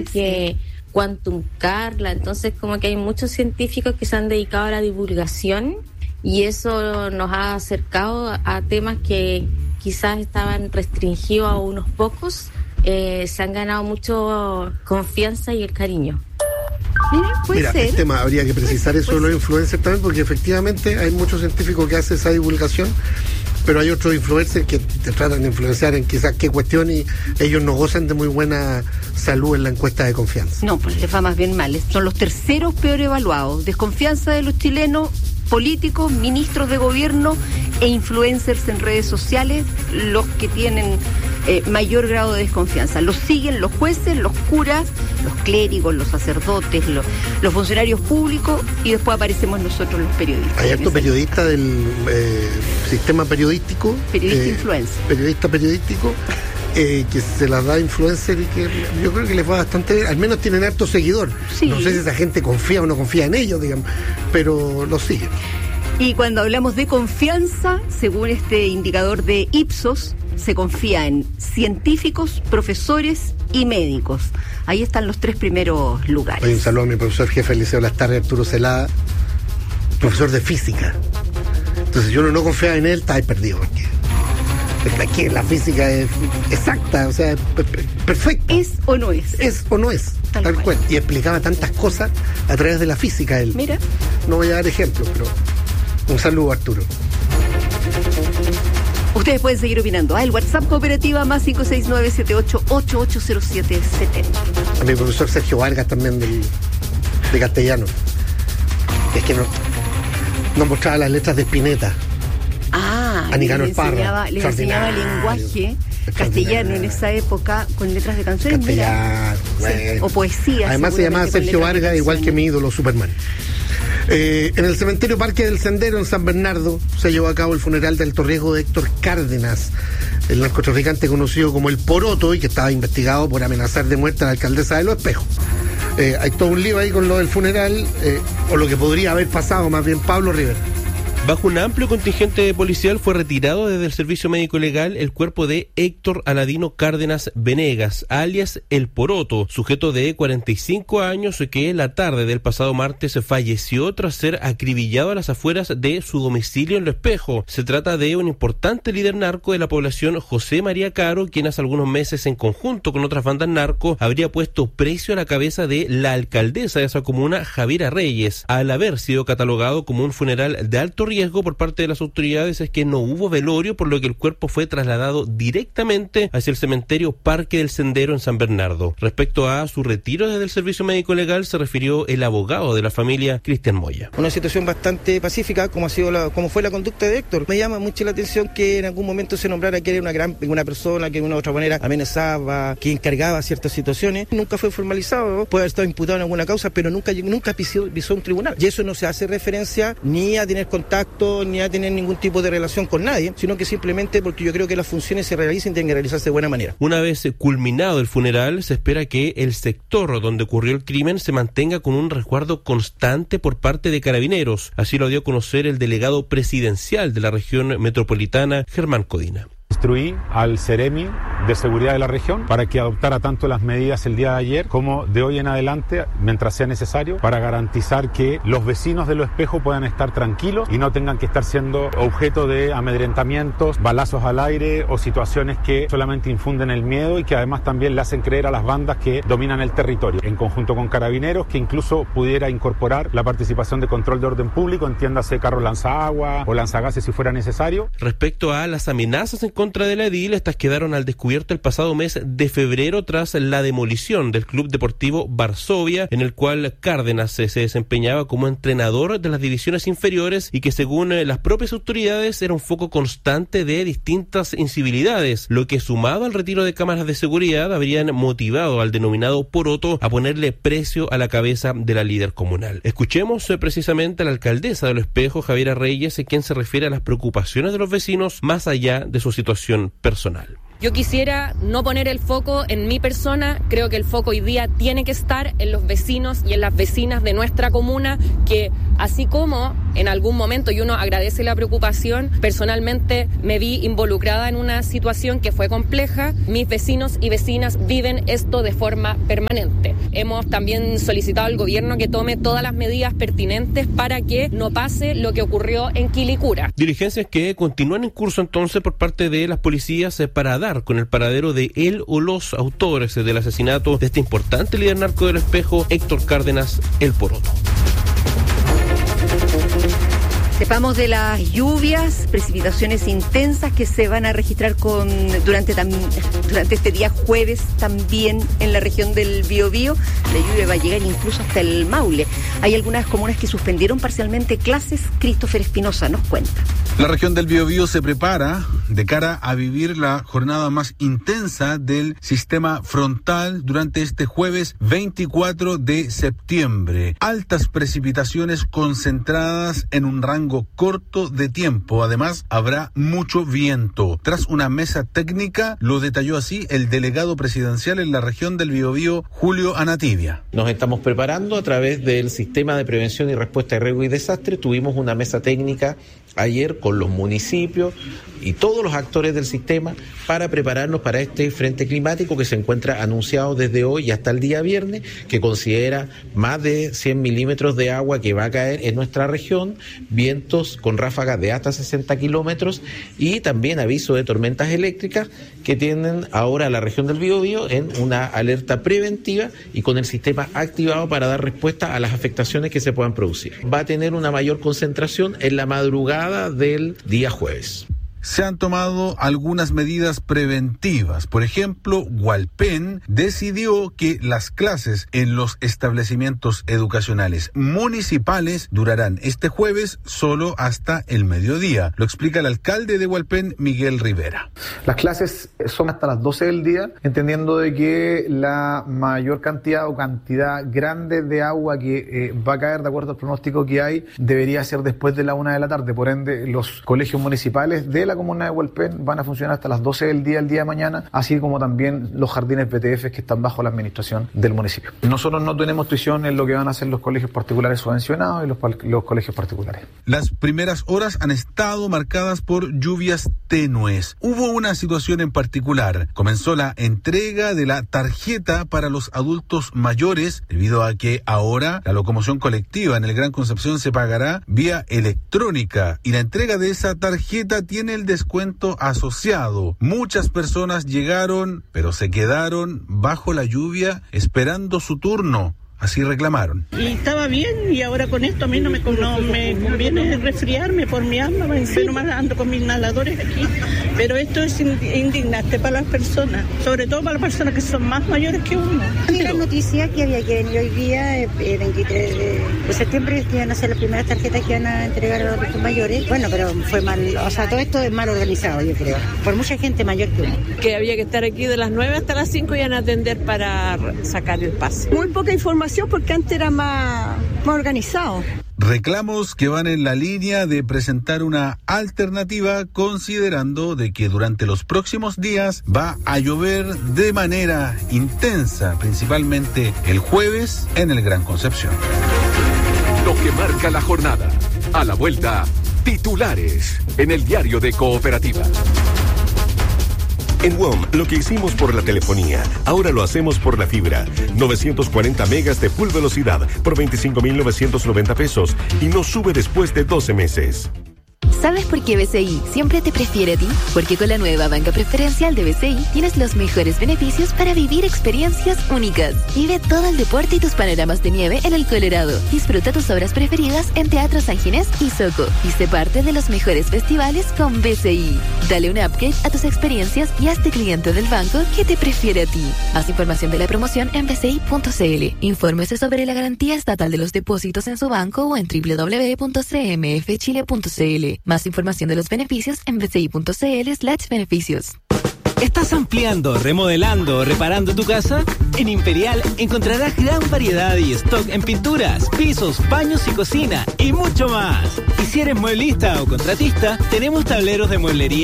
que Quantum Carla. Entonces como que hay muchos científicos que se han dedicado a la divulgación y eso nos ha acercado a temas que quizás estaban restringidos a unos pocos. Se han ganado mucho confianza y el cariño. Mira, el tema habría que precisar eso de los influencers también, porque efectivamente hay muchos científicos que hacen esa divulgación, pero hay otros influencers que te tratan de influenciar en quizás qué cuestión y ellos no gozan de muy buena salud en la encuesta de confianza. No, pues les va más bien mal. Son los terceros peor evaluados. Desconfianza de los chilenos, políticos, ministros de gobierno e influencers en redes sociales, los que tienen mayor grado de desconfianza. Los siguen los jueces, los curas, los clérigos, los sacerdotes, los funcionarios públicos y después aparecemos nosotros los periodistas. Hay harto periodista del sistema periodístico. Periodista influencer. Periodista periodístico. Que se las da influencer y que yo creo que les va bastante bien, al menos tienen harto seguidor. Sí. No sé si esa gente confía o no confía en ellos, digamos, pero los siguen. Y cuando hablamos de confianza, según este indicador de Ipsos, se confía en científicos, profesores y médicos. Ahí están los tres primeros lugares. Hoy un saludo a mi profesor jefe del Liceo Las Tardes, Arturo Celada, profesor de física. Entonces yo no confiaba en él, estaba ahí perdido, porque aquí la física es exacta, o sea, perfecta. ¿Es o no es? Es o no es, tal cual. Y explicaba tantas cosas a través de la física él. Mira. No voy a dar ejemplos, pero un saludo, Arturo. Ustedes pueden seguir opinando. El WhatsApp cooperativa más 569-78880770. A mi profesor Sergio Vargas también de castellano. Es que no mostraba las letras de Spinetta. A Nicanor Parra. Les enseñaba lenguaje castellano en esa época con letras de canciones. Castellano, bueno. Sí, o poesía. Además se llamaba Sergio Vargas, igual que mi ídolo Superman. En el cementerio Parque del Sendero, en San Bernardo, se llevó a cabo el funeral de alto riesgo de Héctor Cárdenas, el narcotraficante conocido como el Poroto y que estaba investigado por amenazar de muerte a la alcaldesa de Los Espejos. Hay todo un lío ahí con lo del funeral, o lo que podría haber pasado, más bien. Pablo Rivera. Bajo un amplio contingente policial fue retirado desde el servicio médico legal el cuerpo de Héctor Aladino Cárdenas Venegas, alias El Poroto, sujeto de 45 años que la tarde del pasado martes falleció tras ser acribillado a las afueras de su domicilio en Lo Espejo. Se trata de un importante líder narco de la población, José María Caro, quien hace algunos meses en conjunto con otras bandas narco habría puesto precio a la cabeza de la alcaldesa de esa comuna, Javiera Reyes. Al haber sido catalogado como un funeral de alto riesgo por parte de las autoridades, es que no hubo velorio, por lo que el cuerpo fue trasladado directamente hacia el cementerio Parque del Sendero en San Bernardo. Respecto a su retiro desde el servicio médico legal, se refirió el abogado de la familia, Cristian Moya. Una situación bastante pacífica, como fue la conducta de Héctor. Me llama mucho la atención que en algún momento se nombrara que era una persona que de una u otra manera amenazaba, que encargaba ciertas situaciones. Nunca fue formalizado, ¿no? Puede haber estado imputado en alguna causa, pero nunca pisó un tribunal. Y eso no se hace referencia ni a tener contacto ni a tener ningún tipo de relación con nadie, sino que simplemente porque yo creo que las funciones se realicen y tienen que realizarse de buena manera. Una vez culminado el funeral, se espera que el sector donde ocurrió el crimen se mantenga con un resguardo constante por parte de Carabineros. Así lo dio a conocer el delegado presidencial de la región metropolitana, Germán Codina. Instruí al Ceremi de Seguridad de la región para que adoptara tanto las medidas el día de ayer como de hoy en adelante, mientras sea necesario, para garantizar que los vecinos de Lo Espejo puedan estar tranquilos y no tengan que estar siendo objeto de amedrentamientos, balazos al aire o situaciones que solamente infunden el miedo y que además también le hacen creer a las bandas que dominan el territorio. En conjunto con Carabineros, que incluso pudiera incorporar la participación de control de orden público, entiéndase carros lanzagua o lanzagases si fuera necesario. Respecto a las amenazas en contra de la edil, estas quedaron al descubierto el pasado mes de febrero tras la demolición del Club Deportivo Varsovia, en el cual Cárdenas se desempeñaba como entrenador de las divisiones inferiores y que según las propias autoridades era un foco constante de distintas incivilidades, lo que sumado al retiro de cámaras de seguridad habrían motivado al denominado Poroto a ponerle precio a la cabeza de la líder comunal. Escuchemos precisamente a la alcaldesa de Lo Espejo, Javiera Reyes, quien se refiere a las preocupaciones de los vecinos más allá de su situación personal. Yo quisiera no poner el foco en mi persona, creo que el foco hoy día tiene que estar en los vecinos y en las vecinas de nuestra comuna, que así como en algún momento, y uno agradece la preocupación, personalmente me vi involucrada en una situación que fue compleja, mis vecinos y vecinas viven esto de forma permanente. Hemos también solicitado al gobierno que tome todas las medidas pertinentes para que no pase lo que ocurrió en Quilicura. Diligencias que continúan en curso entonces por parte de las policías para dar con el paradero de él o los autores del asesinato de este importante líder narco del Espejo, Héctor Cárdenas, el Poroto. Sepamos de las lluvias, precipitaciones intensas que se van a registrar durante este día jueves también en la región del Biobío. La lluvia va a llegar incluso hasta el Maule. Hay algunas comunas que suspendieron parcialmente clases. Christopher Espinosa nos cuenta. La región del Biobío se prepara de cara a vivir la jornada más intensa del sistema frontal durante este jueves 24 de septiembre. Altas precipitaciones concentradas en un rango corto de tiempo. Además, habrá mucho viento. Tras una mesa técnica, lo detalló así el delegado presidencial en la región del Biobío, Julio Anativia. Nos estamos preparando a través del sistema de prevención y respuesta a riesgo y desastre. Tuvimos una mesa técnica ayer con los municipios y todos los actores del sistema para prepararnos para este frente climático que se encuentra anunciado desde hoy y hasta el día viernes, que considera más de 100 milímetros de agua que va a caer en nuestra región, vientos con ráfagas de hasta 60 kilómetros y también aviso de tormentas eléctricas que tienen ahora la región del Biobío en una alerta preventiva y con el sistema activado para dar respuesta a las afectaciones que se puedan producir. Va a tener una mayor concentración en la madrugada del día jueves. Se han tomado algunas medidas preventivas. Por ejemplo, Hualpén decidió que las clases en los establecimientos educacionales municipales durarán este jueves solo hasta el mediodía. Lo explica el alcalde de Hualpén, Miguel Rivera. Las clases son hasta las 12 del día, entendiendo de que la mayor cantidad o cantidad grande de agua que va a caer de acuerdo al pronóstico que hay debería ser después de la 1 de la tarde. Por ende, los colegios municipales de la comuna de Hualpén van a funcionar hasta las 12 del día el día de mañana, así como también los jardines BTF que están bajo la administración del municipio. Nosotros no tenemos tuición en lo que van a hacer los colegios particulares subvencionados y los colegios particulares. Las primeras horas han estado marcadas por lluvias tenues. Hubo una situación en particular. Comenzó la entrega de la tarjeta para los adultos mayores, debido a que ahora la locomoción colectiva en el Gran Concepción se pagará vía electrónica y la entrega de esa tarjeta tiene el descuento asociado. Muchas personas llegaron, pero se quedaron bajo la lluvia esperando su turno. Así reclamaron. Y estaba bien, y ahora con esto a mí no me conviene resfriarme por mi alma, pero más ando con mis inhaladores aquí. Pero esto es indignante para las personas, sobre todo para las personas que son más mayores que uno. La noticia que había que venir hoy día, 23 de septiembre, que iban a ser las primeras tarjetas que iban a entregar a los adultos mayores. Bueno, pero fue mal, o sea, todo esto es mal organizado, yo creo, por mucha gente mayor que uno. Que había que estar aquí de las 9 hasta las 5 y iban a atender para sacar el pase. Muy poca información porque antes era más organizado. Reclamos que van en la línea de presentar una alternativa, considerando de que durante los próximos días va a llover de manera intensa, principalmente el jueves en el Gran Concepción. Lo que marca la jornada. A la vuelta, titulares en el diario de Cooperativa. En WOM, lo que hicimos por la telefonía, ahora lo hacemos por la fibra. 940 megas de full velocidad por 25.990 pesos y no sube después de 12 meses. ¿Sabes por qué BCI siempre te prefiere a ti? Porque con la nueva banca preferencial de BCI tienes los mejores beneficios para vivir experiencias únicas. Vive todo el deporte y tus panoramas de nieve en el Colorado. Disfruta tus obras preferidas en Teatro San Ginés y Soco. Y sé parte de los mejores festivales con BCI. Dale un upgrade a tus experiencias y hazte cliente del banco que te prefiere a ti. Más información de la promoción en bci.cl. Infórmese sobre la garantía estatal de los depósitos en su banco o en www.cmfchile.cl. Más información de los beneficios en bci.cl/beneficios. ¿Estás ampliando, remodelando o reparando tu casa? En Imperial encontrarás gran variedad y stock en pinturas, pisos, baños y cocina y mucho más. Y si eres mueblista o contratista, tenemos tableros de mueblería